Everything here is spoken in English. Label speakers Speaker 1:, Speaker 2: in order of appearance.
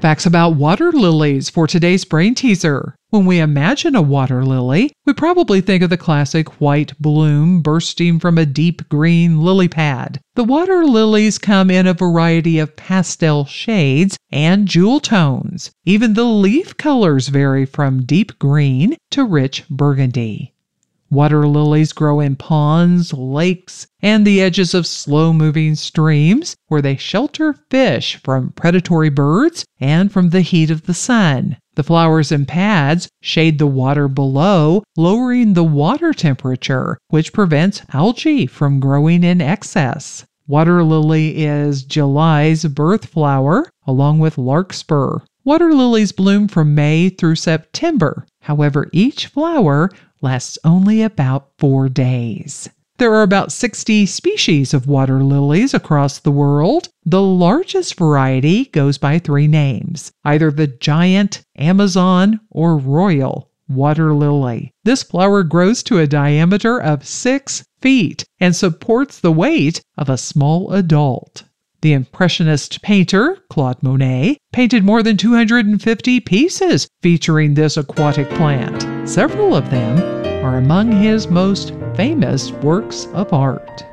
Speaker 1: Facts about water lilies for today's brain teaser. When we imagine a water lily, we probably think of the classic white bloom bursting from a deep green lily pad. The water lilies come in a variety of pastel shades and jewel tones. Even the leaf colors vary from deep green to rich burgundy. Water lilies grow in ponds, lakes, and the edges of slow-moving streams where they shelter fish from predatory birds and from the heat of the sun. The flowers and pads shade the water below, lowering the water temperature, which prevents algae from growing in excess. Water lily is July's birth flower, along with larkspur. Water lilies bloom from May through September. However, each flower lasts only about 4 days. There are about 60 species of water lilies across the world. The largest variety goes by 3 names, either the giant, Amazon, or royal water lily. This flower grows to a diameter of 6 feet and supports the weight of a small adult. The Impressionist painter, Claude Monet, painted more than 250 pieces featuring this aquatic plant. Several of them are among his most famous works of art.